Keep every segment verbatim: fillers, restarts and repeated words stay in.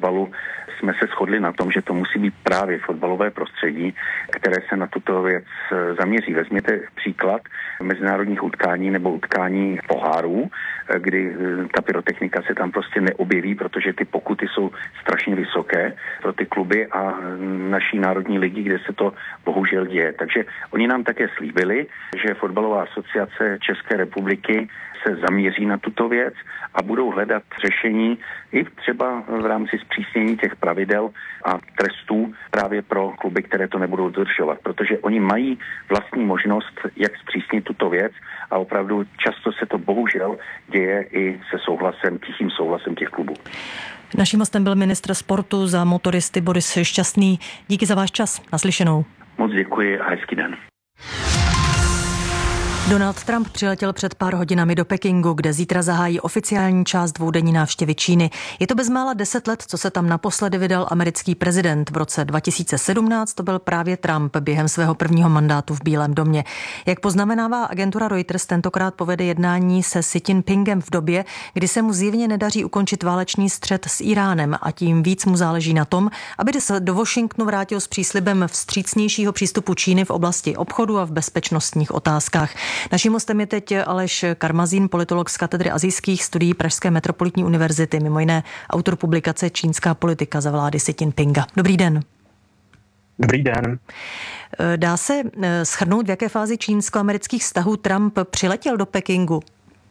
fotbalu jsme se shodli na tom, že to musí být právě fotbalové prostředí, které se na tuto věc zaměří. Vezměte příklad mezinárodních utkání nebo utkání pohárů, kdy ta pyrotechnika se tam prostě neobjeví, protože ty pokuty jsou strašně vysoké pro ty kluby a naší národní ligy, kde se to bohužel děje. Takže oni nám také slíbili, že Fotbalová asociace České republiky se zaměří na tuto věc a budou hledat řešení i třeba v rámci zpřísnění těch pravidel a trestů právě pro kluby, které to nebudou dodržovat, protože oni mají vlastní možnost, jak zpřísnit tuto věc a opravdu často se to bohužel děje i se souhlasem, tichým souhlasem těch klubů. Naším hostem byl ministr sportu za motoristy Boris Šťastný. Díky za váš čas. Naslyšenou. Moc děkuji a hezký den. Donald Trump přiletěl před pár hodinami do Pekingu, kde zítra zahájí oficiální část dvoudenní návštěvy Číny. Je to bezmála deset let, co se tam naposledy vydal americký prezident. V roce dva tisíce sedmnáct to byl právě Trump během svého prvního mandátu v Bílém domě. Jak poznamenává agentura Reuters, tentokrát povede jednání se Xi Jinpingem v době, kdy se mu zjevně nedaří ukončit válečný střet s Iránem a tím víc mu záleží na tom, aby se do Washingtonu vrátil s příslibem vstřícnějšího přístupu Číny v oblasti obchodu a v bezpečnostních otázkách. Naším hostem je teď Aleš Karmazín, politolog z katedry asijských studií Pražské metropolitní univerzity, mimo jiné autor publikace Čínská politika za vlády Xi Jinpinga. Dobrý den. Dobrý den. Dá se shrnout, v jaké fázi čínsko-amerických vztahů Trump přiletěl do Pekingu?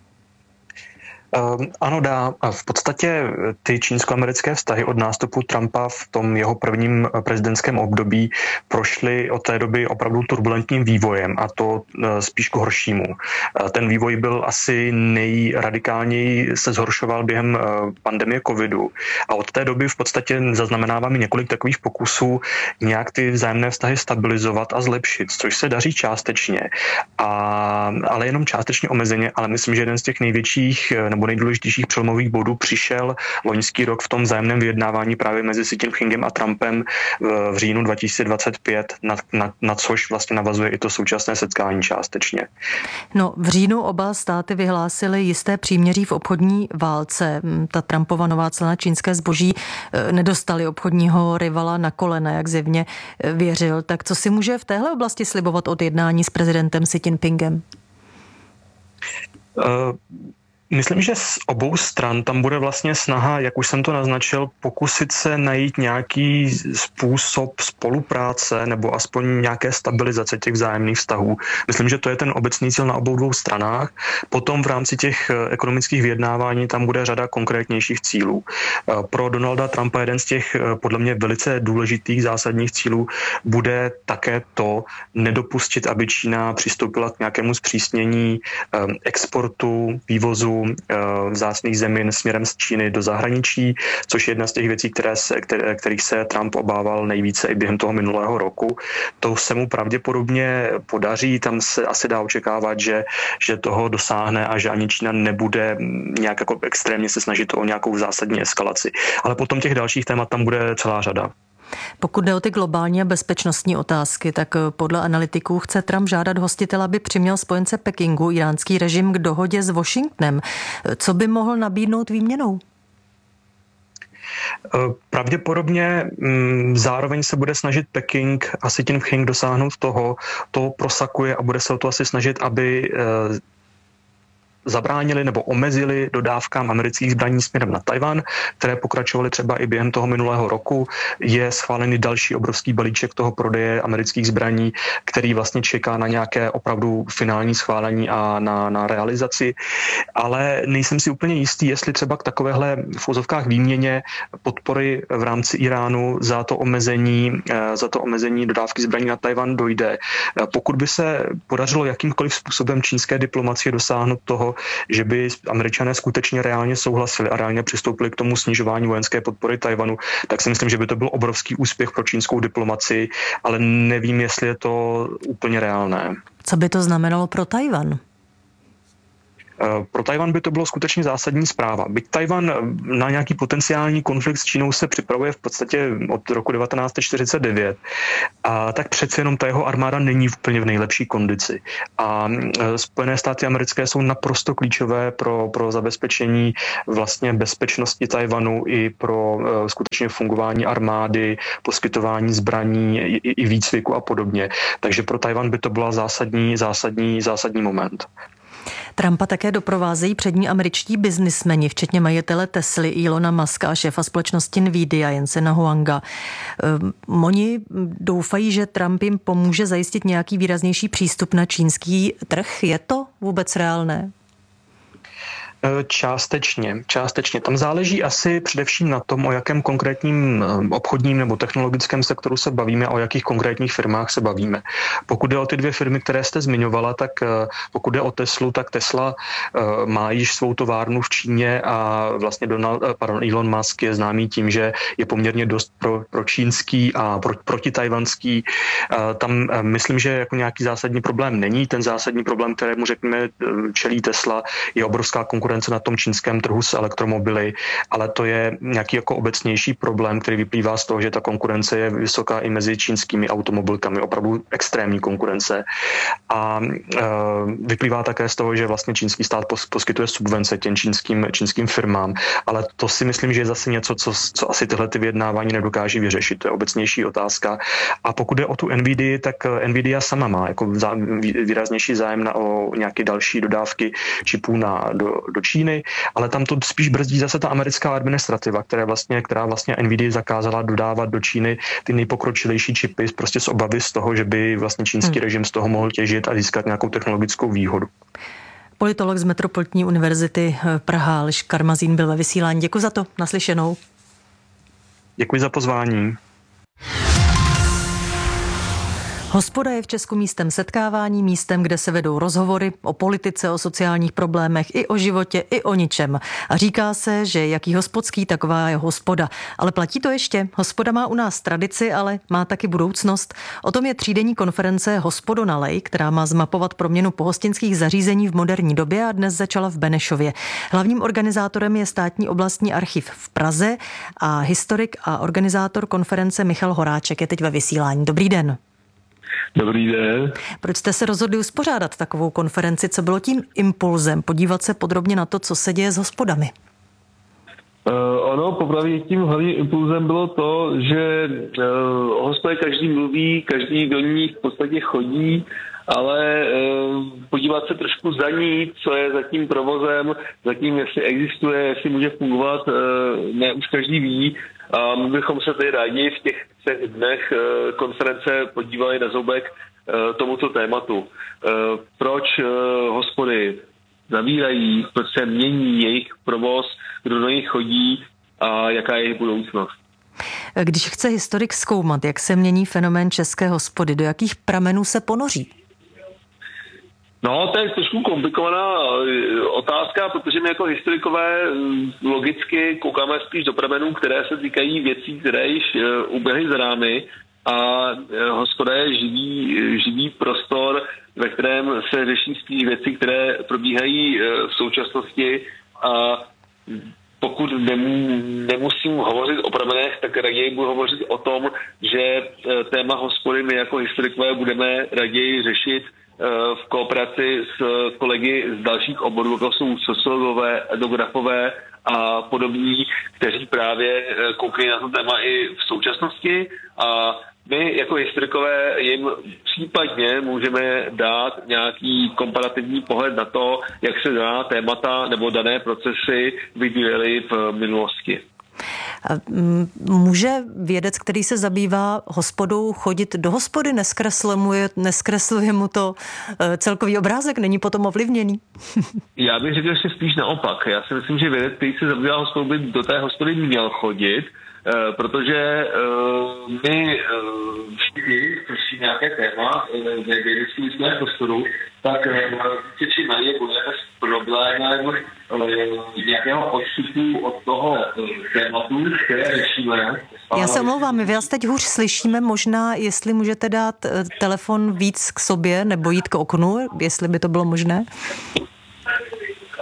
Um, ano, dá. V podstatě ty čínsko-americké vztahy od nástupu Trumpa v tom jeho prvním prezidentském období prošly od té doby opravdu turbulentním vývojem a to uh, spíš k horšímu. Uh, ten vývoj byl asi nejradikálněji se zhoršoval během uh, pandemie covidu a od té doby v podstatě zaznamenáváme několik takových pokusů nějak ty vzájemné vztahy stabilizovat a zlepšit, což se daří částečně, a, ale jenom částečně omezeně, ale myslím, že jeden z těch největších nebo nejdůležitějších přelomových bodů přišel loňský rok v tom vzájemném vyjednávání právě mezi Xi Jinpingem a Trumpem v, v říjnu dva tisíce dvacet pět, na, na, na což vlastně navazuje i to současné setkání částečně. No, v říjnu oba státy vyhlásily jisté příměří v obchodní válce. Ta Trumpova nová cla na čínské zboží nedostali obchodního rivala na kolena, jak zjevně věřil. Tak co si může v téhle oblasti slibovat od jednání s prezidentem Xi Jinpingem? Uh... Myslím, že z obou stran tam bude vlastně snaha, jak už jsem to naznačil, pokusit se najít nějaký způsob spolupráce nebo aspoň nějaké stabilizace těch vzájemných vztahů. Myslím, že to je ten obecný cíl na obou dvou stranách. Potom v rámci těch ekonomických vyjednávání tam bude řada konkrétnějších cílů. Pro Donalda Trumpa jeden z těch podle mě velice důležitých zásadních cílů bude také to nedopustit, aby Čína přistoupila k nějakému zpřísnění exportu, vývozu vzácných zemin směrem z Číny do zahraničí, což je jedna z těch věcí, které se, které, kterých se Trump obával nejvíce i během toho minulého roku. To se mu pravděpodobně podaří, tam se asi dá očekávat, že, že toho dosáhne a že ani Čína nebude nějak jako extrémně se snažit o nějakou zásadní eskalaci. Ale potom těch dalších témat tam bude celá řada. Pokud jde o ty globální a bezpečnostní otázky, tak podle analytiků chce Trump žádat hostitele, aby přiměl spojence Pekingu, iránský režim, k dohodě s Washingtonem. Co by mohl nabídnout výměnou? Pravděpodobně zároveň se bude snažit Peking a Xi Jinping dosáhnout toho, to prosakuje a bude se o to asi snažit, aby zabránili nebo omezili dodávkám amerických zbraní směrem na Tajvan, které pokračovaly třeba i během toho minulého roku. Je schválený další obrovský balíček toho prodeje amerických zbraní, který vlastně čeká na nějaké opravdu finální schválení a na, na realizaci. Ale nejsem si úplně jistý, jestli třeba k takovéhle v úzovkách výměně podpory v rámci Iránu za to omezení, za to omezení dodávky zbraní na Tajvan dojde. Pokud by se podařilo jakýmkoliv způsobem čínské diplomacie dosáhnout toho, že by Američané skutečně reálně souhlasili a reálně přistoupili k tomu snižování vojenské podpory Tajvanu, tak si myslím, že by to byl obrovský úspěch pro čínskou diplomacii, ale nevím, jestli je to úplně reálné. Co by to znamenalo pro Tajvan? Pro Tajvan by to bylo skutečně zásadní zpráva. Byť Tajvan na nějaký potenciální konflikt s Čínou se připravuje v podstatě od roku devatenáct set čtyřicet devět, a tak přece jenom ta jeho armáda není úplně v nejlepší kondici. A Spojené státy americké jsou naprosto klíčové pro, pro zabezpečení vlastně bezpečnosti Tajvanu i pro uh, skutečně fungování armády, poskytování zbraní i, i výcviku a podobně. Takže pro Tajvan by to byla zásadní, zásadní, zásadní moment. Trumpa také doprovázejí přední američtí biznismeni, včetně majitele Tesly Elona Muska a šéfa společnosti Nvidia Jensena Huanga. Um, oni doufají, že Trump jim pomůže zajistit nějaký výraznější přístup na čínský trh. Je to vůbec reálné? Částečně, částečně. Tam záleží asi především na tom, o jakém konkrétním obchodním nebo technologickém sektoru se bavíme a o jakých konkrétních firmách se bavíme. Pokud jde o ty dvě firmy, které jste zmiňovala, tak pokud jde o Teslu, tak Tesla má již svou továrnu v Číně a vlastně Donald, pardon, Elon Musk je známý tím, že je poměrně dost pro, pro čínský a pro, protitajvanský. Tam myslím, že jako nějaký zásadní problém není. Ten zásadní problém, kterému řekněme čelí Tesla, je obrovská konkurence na tom čínském trhu s elektromobily, ale to je nějaký jako obecnější problém, který vyplývá z toho, že ta konkurence je vysoká i mezi čínskými automobilkami, opravdu extrémní konkurence. A e, vyplývá také z toho, že vlastně čínský stát pos, poskytuje subvence těm čínským, čínským firmám, ale to si myslím, že je zase něco, co, co asi tyhle ty vyjednávání nedokáží vyřešit. To je obecnější otázka. A pokud jde o tu Nvidia, tak Nvidia sama má jako zá, výraznější zájem na o nějaké další dodávky čipů na, do, do Číny, ale tam to spíš brzdí zase ta americká administrativa, která vlastně, která vlastně Nvidia zakázala dodávat do Číny ty nejpokročilejší čipy prostě z obavy z toho, že by vlastně čínský hmm. režim z toho mohl těžit a získat nějakou technologickou výhodu. Politolog z Metropolitní univerzity Praha Aleš Karmazín byl ve vysílání. Děkuji za to. Naslyšenou. Děkuji za pozvání. Hospoda je v Česku místem setkávání, místem, kde se vedou rozhovory o politice, o sociálních problémech, i o životě, i o ničem. A říká se, že jaký hospodský, taková je hospoda. Ale platí to ještě? Hospoda má u nás tradici, ale má taky budoucnost. O tom je třídenní konference Hospodo na lej, která má zmapovat proměnu pohostinských zařízení v moderní době a dnes začala v Benešově. Hlavním organizátorem je Státní oblastní archiv v Praze a historik a organizátor konference Michal Horáček je teď ve vysílání. Dobrý den. Dobrý den. Proč jste se rozhodli uspořádat takovou konferenci? Co bylo tím impulzem? Podívat se podrobně na to, co se děje s hospodami. Uh, ono, popravdě tím hlavním impulzem bylo to, že uh, o hospodě každý mluví, každý do ní v podstatě chodí, ale uh, podívat se trošku za ní, co je za tím provozem, za tím, jestli existuje, jestli může fungovat, uh, ne už každý ví. A my bychom se tady rádi v těch třech dnech konference podívali na zoubek tomuto tématu. Proč hospody zavírají, proč se mění jejich provoz, kdo do nich chodí a jaká je jejich budoucnost. Když chce historik zkoumat, jak se mění fenomén české hospody, do jakých pramenů se ponoří? No, to je trošku komplikovaná otázka, protože my jako historikové logicky koukáme spíš do pramenů, které se týkají věcí, které již uběhly za rámy, a hospoda je živý, živý prostor, ve kterém se řeší spíš věci, které probíhají v současnosti, a pokud nemů, nemusím hovořit o pramenech, tak raději budu hovořit o tom, že téma hospody my jako historikové budeme raději řešit v kooperaci s kolegy z dalších oborů, jako jsou sociologové, etnografové a podobní, kteří právě koukají na to téma i v současnosti, a my jako historikové jim případně můžeme dát nějaký komparativní pohled na to, jak se daná témata nebo dané procesy vyvíjely v minulosti. Může vědec, který se zabývá hospodou, chodit do hospody? Neskresluje, neskresluje mu to celkový obrázek? Není potom ovlivněný? Já bych řekl ještě spíš naopak. Já si myslím, že vědec, který se zabývá hospodou, by do té hospody měl chodit, protože my všichni, když nějaké téma ve vědeckém prostoru, tak vždycky na ně bude problém nějakého odstupu od toho tématu, které řešíme. Já se omlouvám, my vás teď hůř slyšíme, možná jestli můžete dát telefon víc k sobě nebo jít k oknu, jestli by to bylo možné.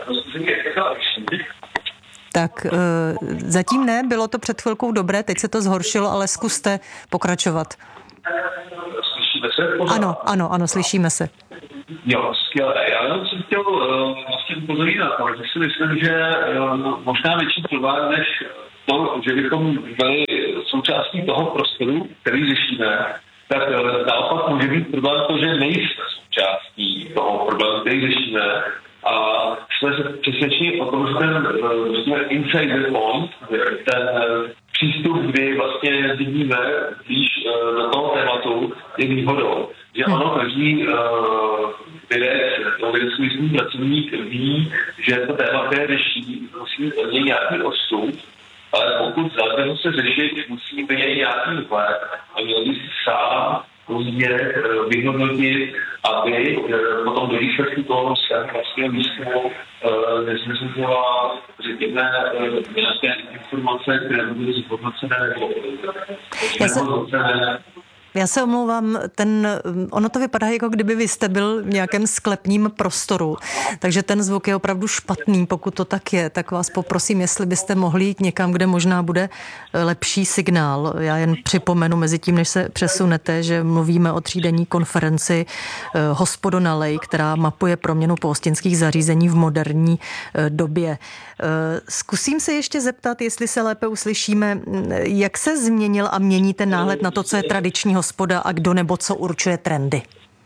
Tak zatím ne, bylo to před chvilkou dobré, teď se to zhoršilo, ale zkuste pokračovat. Slyšíme se? Ano, ano, ano, slyšíme se. Jo, skvěle. Já jsem chtěl uh, vlastně upozornit na to, že si myslím, že uh, možná větší problém než to, že bychom byli součástí toho prostoru, který řešíme, tak uh, naopak může být problém to, že nejsme součástí toho problému, který řešíme. A jsme se přesvědčili o tom, že ten uh, inside the point, ten uh, přístup, kdy vlastně vidíme blíž uh, do toho tématu, je výhodou. Že ono každý uh, vědec, no, vědecký pracovník ví, že to téma, které řeší, musí mít nějaký odstup, ale pokud zároveň se řešit, musí být nějaký vhled a měl by si sám různě uh, vyhodnotit, aby uh, potom do výsledku toho svého vlastního výzkumu uh, nezmizela, řekněme, uh, nějaké informace, které budou zhodnocené nebo zhodnocené. Já se omlouvám, ten, ono to vypadá, jako kdyby vy jste byl v nějakém sklepním prostoru, takže ten zvuk je opravdu špatný. Pokud to tak je, tak vás poprosím, jestli byste mohli jít někam, kde možná bude lepší signál. Já jen připomenu mezi tím, než se přesunete, že mluvíme o třídenní konferenci Hospodonalej, která mapuje proměnu pohostinských zařízení v moderní době. Zkusím se ještě zeptat, jestli se lépe uslyšíme, jak se změnil a mění ten náhled na to, co je tradiční hospoda a kdo nebo co určuje trendy?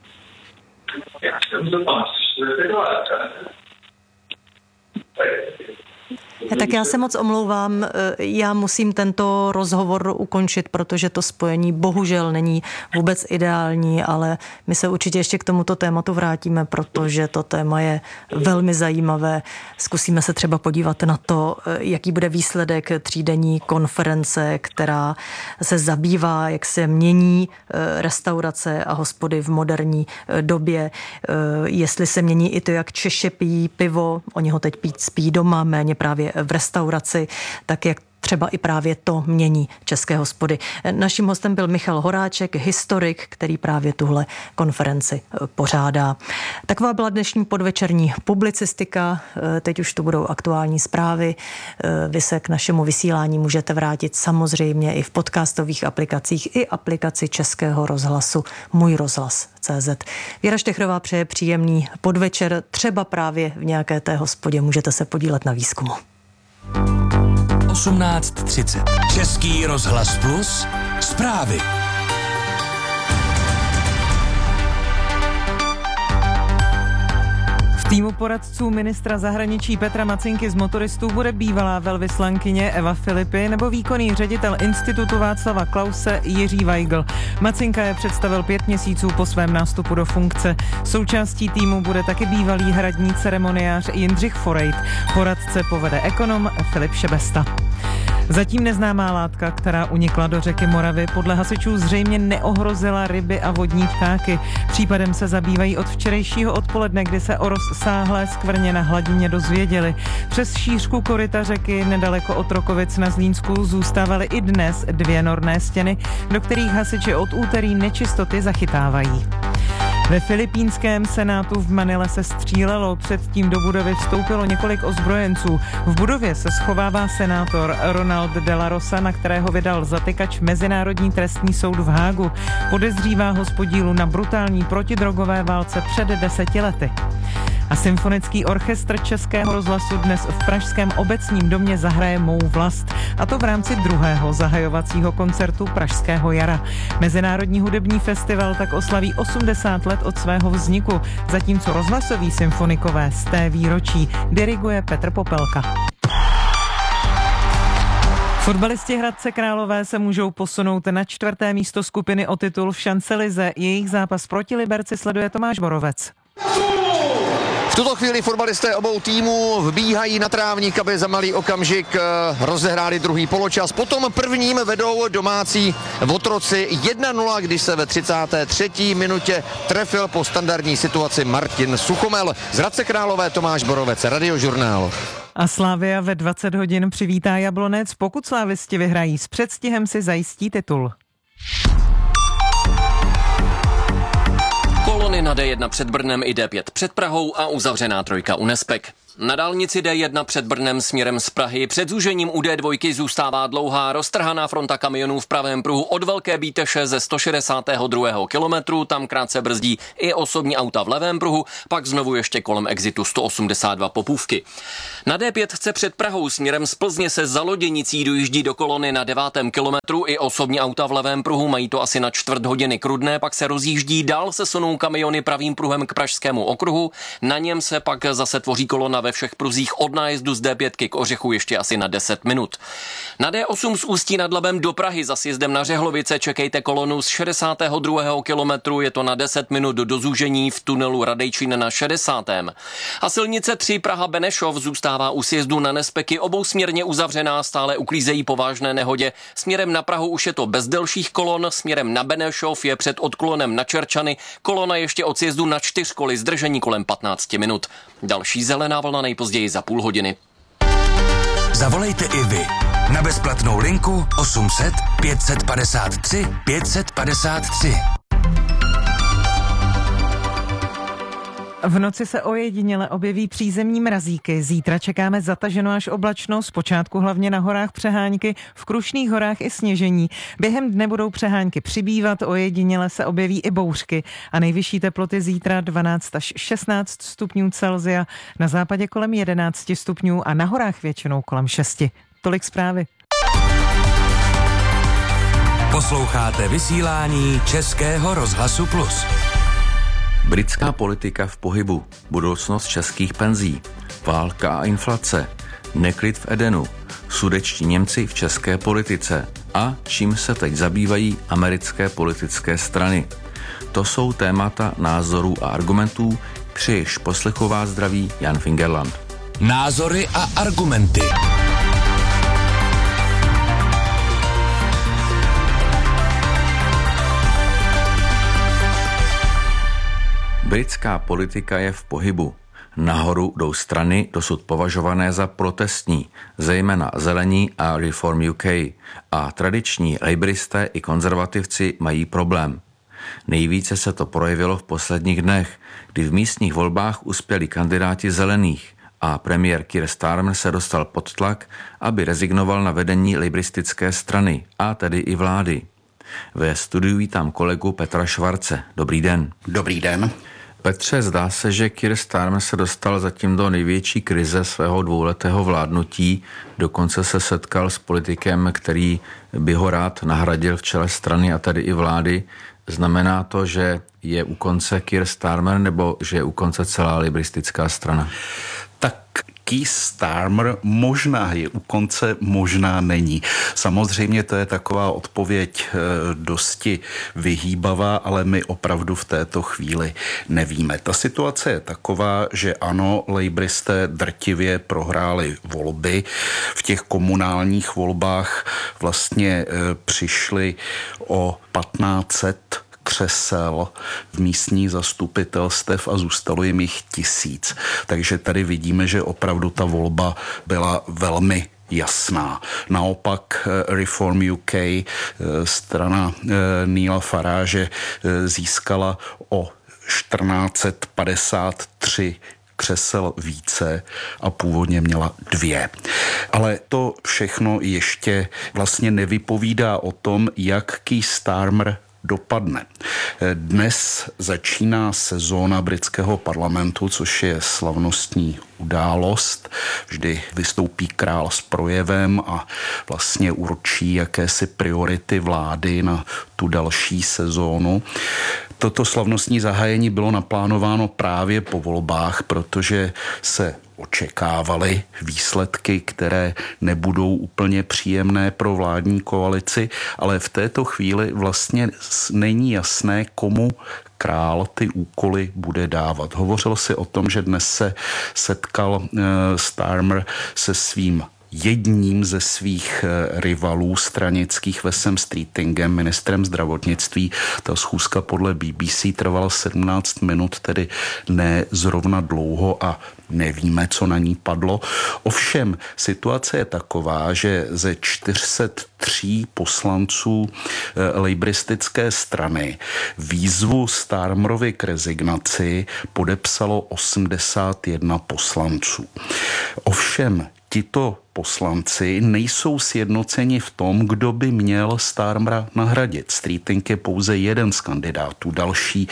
Tak já se moc omlouvám, já musím tento rozhovor ukončit, protože to spojení bohužel není vůbec ideální, ale my se určitě ještě k tomuto tématu vrátíme, protože to téma je velmi zajímavé. Zkusíme se třeba podívat na to, jaký bude výsledek třídenní konference, která se zabývá, jak se mění restaurace a hospody v moderní době, jestli se mění i to, jak Češi pijí pivo, oni ho teď pít spí doma, méně právě v restauraci, tak jak třeba i právě to mění české hospody. Naším hostem byl Michal Horáček, historik, který právě tuhle konferenci pořádá. Taková byla dnešní podvečerní publicistika. Teď už tu budou aktuální zprávy. Vy se k našemu vysílání můžete vrátit samozřejmě i v podcastových aplikacích, i aplikaci Českého rozhlasu Můj rozhlas tečka cé zet. Věra Štechrová přeje příjemný podvečer. Třeba právě v nějaké té hospodě můžete se podílet na výzkumu. osmnáct třicet. Český rozhlas Plus. Zprávy. V týmu poradců ministra zahraničí Petra Macinky z motoristů bude bývalá velvyslankyně Eva Filipy nebo výkonný ředitel Institutu Václava Klause Jiří Weigl. Macinka je představil pět měsíců po svém nástupu do funkce. Součástí týmu bude taky bývalý hradní ceremoniář Jindřich Forejt. Poradce povede ekonom Filip Šebesta. Zatím neznámá látka, která unikla do řeky Moravy, podle hasičů zřejmě neohrozila ryby a vodní ptáky. Případem se zabývají od včerejšího odpoledne, kdy se o rozsáhlé skvrně na hladině dozvěděli. Přes šířku koryta řeky nedaleko od Rokovic na Zlínsku zůstávaly i dnes dvě norné stěny, do kterých hasiči od úterý nečistoty zachytávají. Ve filipínském senátu v Manile se střílelo, předtím do budovy vstoupilo několik ozbrojenců. V budově se schovává senátor Ronald de la Rosa, na kterého vydal zatykač Mezinárodní trestní soud v Hágu. Podezřívá ho z podílu na brutální protidrogové válce před deseti lety. A symfonický orchestr Českého rozhlasu dnes v pražském Obecním domě zahraje Mou vlast, a to v rámci druhého zahajovacího koncertu Pražského jara. Mezinárodní hudební festival tak oslaví osmdesát let od svého vzniku, zatímco rozhlasoví symfonikové z té výročí diriguje Petr Popelka. Fotbalisti Hradce Králové se můžou posunout na čtvrté místo skupiny o titul v Šancelize. Jejich zápas proti Liberci sleduje Tomáš Borovec. V tuto chvíli fotbalisté obou týmů vbíhají na trávník, aby za malý okamžik rozehráli druhý poločas. Potom prvním vedou domácí Votroci jedna nula, když se ve třicáté třetí minutě trefil po standardní situaci Martin Suchomel. Z Hradce Králové Tomáš Borovec, Radiožurnál. A Slavia ve dvacet hodin přivítá Jablonec. Pokud slávisti vyhrají s předstihem, si zajistí titul. Kolony na dé jedna před Brnem i dé pět před Prahou a uzavřená trojka u Nespek. Na dálnici D jedna před Brnem směrem z Prahy před zúžením u D dva zůstává dlouhá roztrhaná fronta kamionů v pravém pruhu od Velké Bíteše ze sto šedesátého druhého kilometru, tam krátce brzdí i osobní auta v levém pruhu, pak znovu ještě kolem exitu sto osmdesát dva Popůvky. Na D pět chce před Prahou směrem z Plzně se za Loděnicí dojíždí do kolony na devátém kilometru i osobní auta v levém pruhu, mají to asi na čtvrt hodiny k Rudné, pak se rozjíždí, dál se sunou kamiony pravým pruhem k Pražskému okruhu, na něm se pak zase tvoří kolona ve všech pruzích od nájezdu z D pět k Ořechu ještě asi na deset minut. Na D osm z Ústí nad Labem do Prahy za sjezdem na Řehlovice čekejte kolonu z šedesátého druhého kilometru, je to na deset minut do zúžení v tunelu Radejčín na šedesátém A silnice tři Praha Benešov zůstává u sjezdu na Nespeky obousměrně uzavřená, stále uklízejí po vážné nehodě. Směrem na Prahu už je to bez delších kolon, směrem na Benešov je před odklonem na Čerčany kolona ještě od sjezdu na Čtyřkoly, zdržení kolem patnáct minut. Další zelená vlna nejpozději za půl hodiny. Zavolejte i vy na bezplatnou linku osm set pět padesát tři pět padesát tři. V noci se ojediněle objeví přízemní mrazíky. Zítra čekáme zataženo až oblačno, zpočátku hlavně na horách přehánky, v Krušných horách i sněžení. Během dne budou přehánky přibývat, ojediněle se objeví i bouřky a nejvyšší teploty zítra dvanáct až šestnáct stupňů Celsia, na západě kolem jedenáct stupňů a na horách většinou kolem šest. Tolik zprávy. Posloucháte vysílání Českého rozhlasu Plus. Britská politika v pohybu, budoucnost českých penzí, válka a inflace, neklid v Edenu, sudečtí Němci v české politice a čím se teď zabývají americké politické strany. To jsou témata názorů a argumentů, při jejichž poslechu vás zdraví Jan Fingerland. Názory a argumenty. Britská politika je v pohybu. Nahoru jdou strany dosud považované za protestní, zejména Zelení a Reform U K, a tradiční laboristé i konzervativci mají problém. Nejvíce se to projevilo v posledních dnech, kdy v místních volbách uspěli kandidáti Zelených a premiér Keir Starmer se dostal pod tlak, aby rezignoval na vedení laboristické strany, a tedy i vlády. Ve studiu vítám kolegu Petra Švarce. Dobrý den. Dobrý den. Petře, zdá se, že Keir Starmer se dostal zatím do největší krize svého dvouletého vládnutí. Dokonce se setkal s politikem, který by ho rád nahradil v čele strany a tady i vlády. Znamená to, že je u konce Keir Starmer nebo že je u konce celá laboristická strana? Tak Keir Starmer možná je u konce, možná není. Samozřejmě to je taková odpověď e, dosti vyhýbavá, ale my opravdu v této chvíli nevíme. Ta situace je taková, že ano, laboristé drtivě prohráli volby. V těch komunálních volbách vlastně e, přišli o patnáct set křesel v místních zastupitelstev a zůstalo jim jich tisíc. Takže tady vidíme, že opravdu ta volba byla velmi jasná. Naopak Reform U K, strana Neila Farage, získala o čtrnáct set padesát tři křesel více a původně měla dvě. Ale to všechno ještě vlastně nevypovídá o tom, jak Keir Starmer dopadne. Dnes začíná sezóna britského parlamentu, což je slavnostní událost. Vždy vystoupí král s projevem a vlastně určí jakési priority vlády na tu další sezónu. Toto slavnostní zahájení bylo naplánováno právě po volbách, protože se očekávaly výsledky, které nebudou úplně příjemné pro vládní koalici, ale v této chvíli vlastně není jasné, komu král ty úkoly bude dávat. Hovořilo se o tom, že dnes se setkal uh, Starmer se svým jedním ze svých rivalů stranických Wesem Streetingem, ministrem zdravotnictví. Ta schůzka podle B B C trvala sedmnáct minut, tedy ne zrovna dlouho a nevíme, co na ní padlo. Ovšem, situace je taková, že ze čtyři sta tři poslanců lejbristické strany výzvu Starmerovi k rezignaci podepsalo osmdesát jedna poslanců. Ovšem, tito poslanci nejsou sjednoceni v tom, kdo by měl Starmera nahradit. Streeting je pouze jeden z kandidátů. Další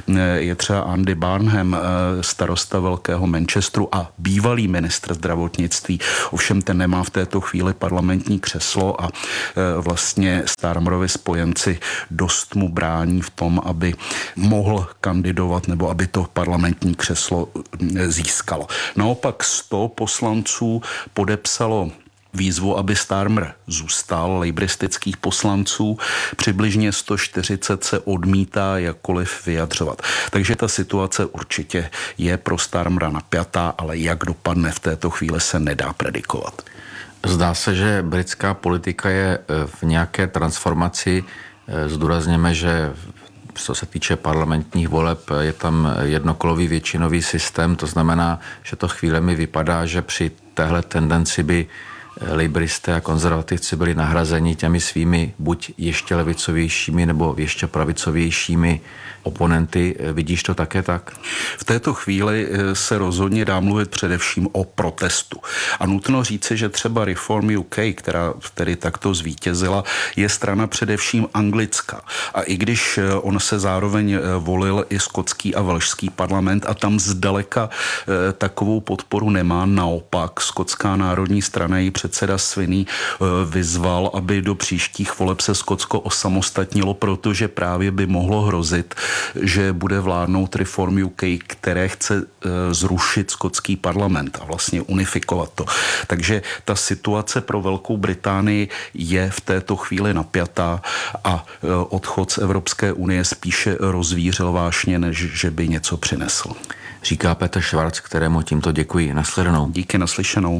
je třeba Andy Barnham, starosta velkého Manchesteru a bývalý ministr zdravotnictví. Ovšem ten nemá v této chvíli parlamentní křeslo a vlastně Starmerovi spojenci dost mu brání v tom, aby mohl kandidovat nebo aby to parlamentní křeslo získalo. Naopak sto poslanců podepsalo výzvu, aby Starmer zůstal, lejbristických poslanců, přibližně sto čtyřicet se odmítá jakkoliv vyjadřovat. Takže ta situace určitě je pro Starmera napjatá, ale jak dopadne v této chvíli se nedá predikovat. Zdá se, že britská politika je v nějaké transformaci. Zdůrazněme, že co se týče parlamentních voleb, je tam jednokolový většinový systém, to znamená, že to chvílemi vypadá, že při téhle tendenci by lejbristé a konzervativci byli nahrazeni těmi svými buď ještě levicovějšími nebo ještě pravicovějšími oponenty. Vidíš to také tak? V této chvíli se rozhodně dá mluvit především o protestu. A nutno říci, že třeba Reform U K, která tedy takto zvítězila, je strana především anglická. A i když on se zároveň volil i skotský a velšský parlament a tam zdaleka takovou podporu nemá, naopak skotská národní strana, její předseda Swinney vyzval, aby do příštích voleb se Skotsko osamostatnilo, protože právě by mohlo hrozit, že bude vládnout Reform U K, které chce zrušit skotský parlament a vlastně unifikovat to. Takže ta situace pro Velkou Británii je v této chvíli napjatá a odchod z Evropské unie spíše rozvířil vášně, než že by něco přinesl. Říká Petr Švarc, kterému tímto děkuji. Naslyšenou. Díky, naslyšenou.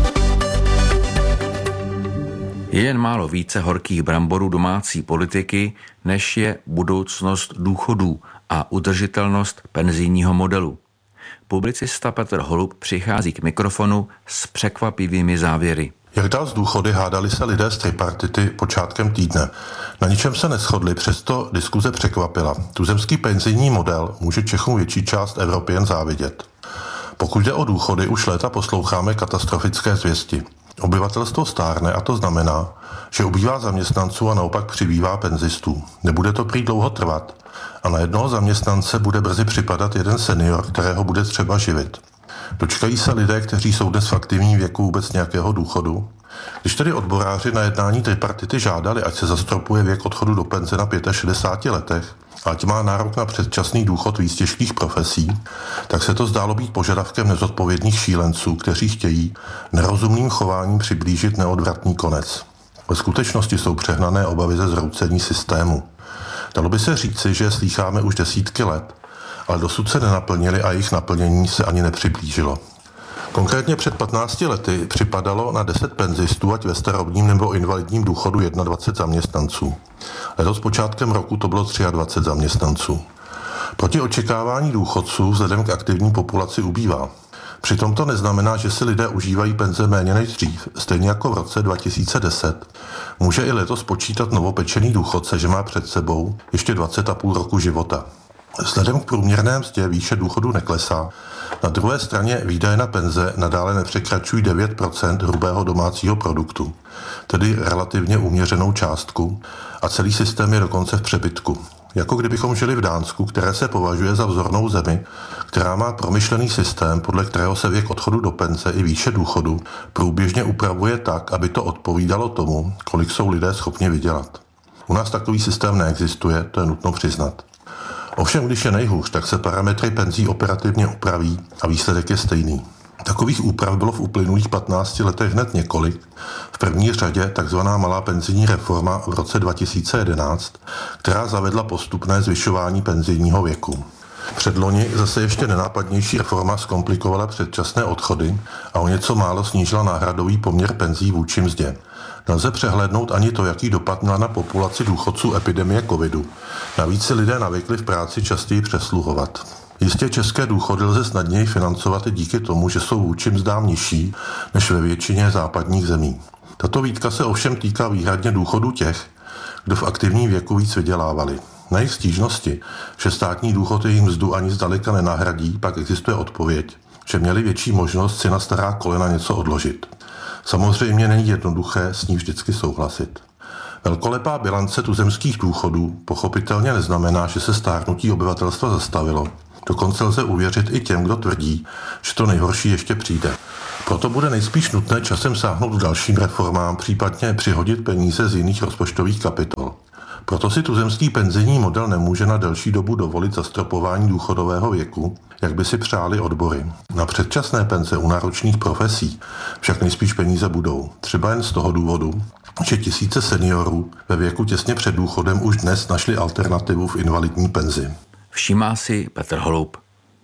Je jen málo více horkých bramborů domácí politiky, než je budoucnost důchodů a udržitelnost penzijního modelu. Publicista Petr Holub přichází k mikrofonu s překvapivými závěry. Jak dál z důchody hádali se lidé z tripartity počátkem týdne. Na ničem se neshodli, přesto diskuze překvapila. Tuzemský penzijní model může Čechům větší část Evropy jen závidět. Pokud jde o důchody, už léta posloucháme katastrofické zvěsti. Obyvatelstvo stárne a to znamená, že ubývá zaměstnanců a naopak přibývá penzistů. Nebude to prý dlouho trvat a na jednoho zaměstnance bude brzy připadat jeden senior, kterého bude třeba živit. Dočkají se lidé, kteří jsou dnes v aktivním věku, vůbec nějakého důchodu? Když tedy odboráři na jednání tripartity žádali, ať se zastropuje věk odchodu do penze na šedesáti pěti letech, ať má nárok na předčasný důchod víc těžkých profesí, tak se to zdálo být požadavkem nezodpovědných šílenců, kteří chtějí nerozumným chováním přiblížit neodvratný konec. Ve skutečnosti jsou přehnané obavy ze zhroucení systému. Dalo by se říci, že je slýcháme už desítky let, ale dosud se nenaplnili a jejich naplnění se ani nepřiblížilo. Konkrétně před patnácti lety připadalo na deset penzistů, ať ve starobním nebo invalidním důchodu dvacet jedna zaměstnanců. Letos počátkem roku to bylo dvacet tři zaměstnanců. Proti očekávání důchodců vzhledem k aktivní populaci ubývá. Přitom to neznamená, že si lidé užívají penze méně než dřív. Stejně jako v roce dva tisíce deset může i letos počítat novopečený důchodce, že má před sebou ještě dvacet a půl roku života. Vzhledem k průměrné mzdě výše důchodu neklesá. Na druhé straně výdaje na penze nadále nepřekračují devět procent hrubého domácího produktu, tedy relativně uměřenou částku, a celý systém je dokonce v přebytku. Jako kdybychom žili v Dánsku, které se považuje za vzornou zemi, která má promyšlený systém, podle kterého se věk odchodu do penze i výše důchodu průběžně upravuje tak, aby to odpovídalo tomu, kolik jsou lidé schopni vydělat. U nás takový systém neexistuje, to je nutno přiznat. Ovšem, když je nejhůř, tak se parametry penzí operativně upraví a výsledek je stejný. Takových úprav bylo v uplynulých patnácti letech hned několik. V první řadě takzvaná malá penzijní reforma v roce dva tisíce jedenáct, která zavedla postupné zvyšování penzijního věku. Předloni zase ještě nenápadnější reforma zkomplikovala předčasné odchody a o něco málo snížila náhradový poměr penzí vůči mzdě. Nelze přehlédnout ani to, jaký dopad měla na populaci důchodců epidemie covidu. Navíc si lidé navykli v práci častěji přesluhovat. Jistě české důchody lze snadněji financovat i díky tomu, že jsou vůči mzdám nižší než ve většině západních zemí. Tato výtka se ovšem týká výhradně důchodů těch, kdo v aktivním věku víc vydělávali. Na jejich stížnosti, že státní důchod jejich mzdu ani zdaleka nenahradí, pak existuje odpověď, že měli větší možnost si na stará kolena něco odložit. Samozřejmě není jednoduché s ní vždycky souhlasit. Velkolepá bilance tuzemských důchodů pochopitelně neznamená, že se stárnutí obyvatelstva zastavilo. Dokonce lze uvěřit i těm, kdo tvrdí, že to nejhorší ještě přijde. Proto bude nejspíš nutné časem sáhnout k dalším reformám, případně přihodit peníze z jiných rozpočtových kapitol. Proto si tuzemský penzijní model nemůže na delší dobu dovolit zastropování důchodového věku, jak by si přáli odbory. Na předčasné penze u náročných profesí však nejspíš peníze budou. Třeba jen z toho důvodu, že tisíce seniorů ve věku těsně před důchodem už dnes našli alternativu v invalidní penzi. Všímá si Petr Holoub.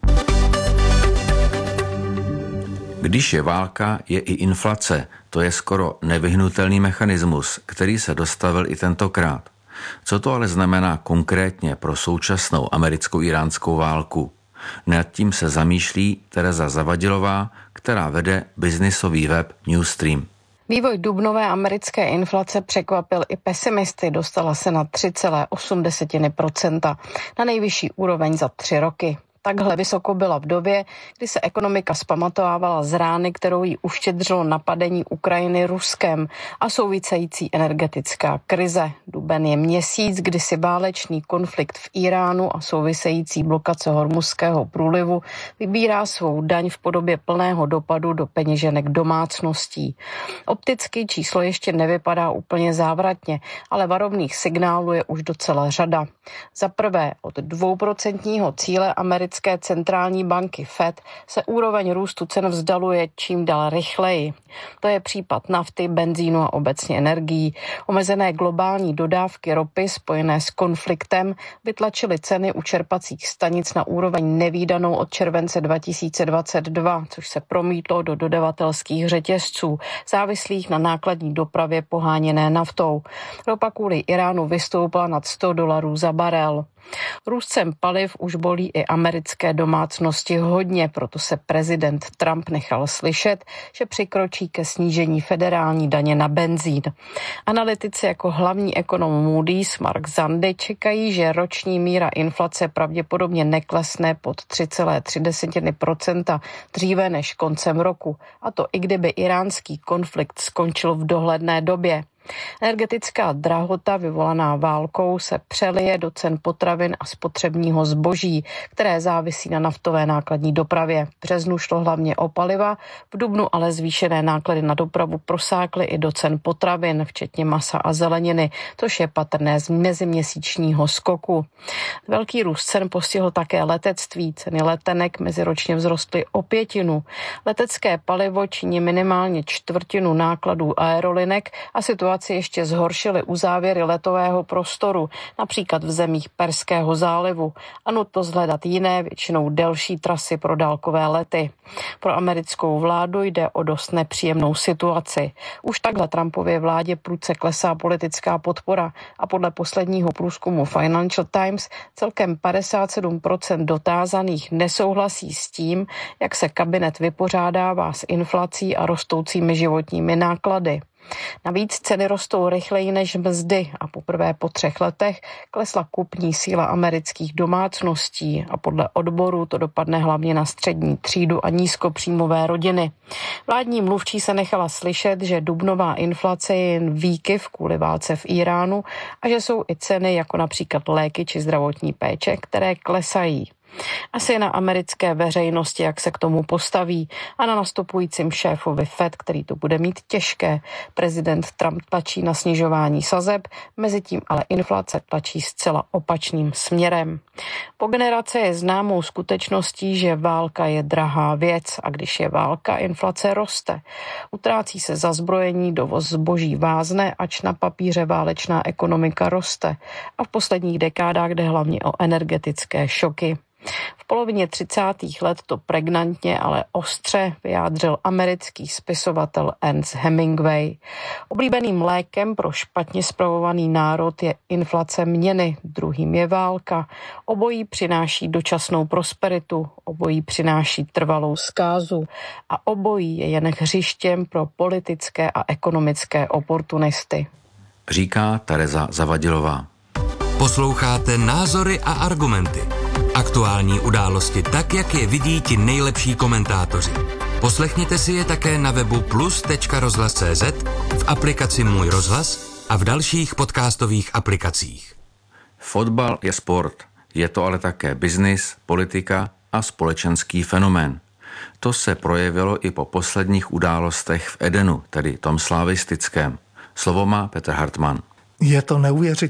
Když je válka, je i inflace. To je skoro nevyhnutelný mechanismus, který se dostavil i tentokrát. Co to ale znamená konkrétně pro současnou americko-iránskou válku? Nad tím se zamýšlí Tereza Zavadilová, která vede biznisový web Newstream. Vývoj dubnové americké inflace překvapil i pesimisty, dostala se na tři celé osm procenta, na nejvyšší úroveň za tři roky. Takhle vysoko byla v době, kdy se ekonomika zpamatovávala z rány, kterou jí uštědřilo napadení Ukrajiny Ruskem a související energetická krize. Duben je měsíc, kdy si válečný konflikt v Iránu a související blokace Hormuzského průlivu vybírá svou daň v podobě plného dopadu do peněženek domácností. Opticky číslo ještě nevypadá úplně závratně, ale varovných signálů je už docela řada. Za prvé, od dvouprocentního cíle americké centrální banky Fed se úroveň růstu cen vzdaluje čím dál rychleji. To je případ nafty, benzínu a obecně energií. Omezené globální dodávky ropy spojené s konfliktem vytlačily ceny u čerpacích stanic na úroveň nevídanou od července dva tisíce dvacet dva, což se promítlo do dodavatelských řetězců, závislých na nákladní dopravě poháněné naftou. Ropa kvůli Iránu vystoupila nad sto dolarů za barel. Růst cen paliv už bolí i americké domácnosti hodně, proto se prezident Trump nechal slyšet, že přikročí ke snížení federální daně na benzín. Analytici jako hlavní ekonom Moody's Mark Zandy čekají, že roční míra inflace pravděpodobně neklesne pod tři celé tři procenta dříve než koncem roku, a to i kdyby iránský konflikt skončil v dohledné době. Energetická drahota vyvolaná válkou se přelije do cen potravin a spotřebního zboží, které závisí na naftové nákladní dopravě. V březnu šlo hlavně o paliva, v dubnu ale zvýšené náklady na dopravu prosákly i do cen potravin, včetně masa a zeleniny, což je patrné z meziměsíčního skoku. Velký růst cen postihl také letectví. Ceny letenek meziročně vzrostly o pětinu. Letecké palivo činí minimálně čtvrtinu nákladů aerolinek a situace ještě zhoršily uzávěry letového prostoru, například v zemích Perského zálivu, a nutno zhledat jiné, většinou delší trasy pro dálkové lety. Pro americkou vládu jde o dost nepříjemnou situaci. Už takhle Trumpově vládě prudce klesá politická podpora a podle posledního průzkumu Financial Times celkem padesát sedm procent dotázaných nesouhlasí s tím, jak se kabinet vypořádává s inflací a rostoucími životními náklady. Navíc ceny rostou rychleji než mzdy a poprvé po třech letech klesla kupní síla amerických domácností a podle odborů to dopadne hlavně na střední třídu a nízkopříjmové rodiny. Vládní mluvčí se nechala slyšet, že dubnová inflace je jen výkyv kvůli válce v Iránu a že jsou i ceny jako například léky či zdravotní péče, které klesají. Asi na americké veřejnosti, jak se k tomu postaví, a na nastupujícím šéfovi Fed, který to bude mít těžké. Prezident Trump tlačí na snižování sazeb, mezitím ale inflace tlačí zcela opačným směrem. Po generace je známou skutečností, že válka je drahá věc a když je válka, inflace roste. Utrácí se za zbrojení, dovoz zboží vázne, ač na papíře válečná ekonomika roste a v posledních dekádách jde hlavně o energetické šoky. V polovině třicátých let to pregnantně, ale ostře vyjádřil americký spisovatel Ernest Hemingway. Oblíbeným lékem pro špatně spravovaný národ je inflace měny, druhým je válka. Obojí přináší dočasnou prosperitu, obojí přináší trvalou zkázu a obojí je jen hřištěm pro politické a ekonomické oportunisty. Říká Tereza Zavadilová. Posloucháte Názory a argumenty. Aktuální události tak, jak je vidí ti nejlepší komentátoři. Poslechněte si je také na webu plus tečka rozhlas tečka cé zet, v aplikaci Můj rozhlas a v dalších podcastových aplikacích. Fotbal je sport, je to ale také biznis, politika a společenský fenomén. To se projevilo i po posledních událostech v Edenu, tedy tom slavistickém. Slovo má Petr Hartmann. Je to neuvěřitelné.